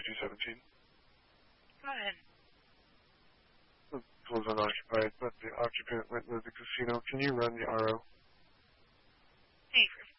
217. Go ahead. The pool is unoccupied, but the occupant went to the casino. Can you run the RO? Hey,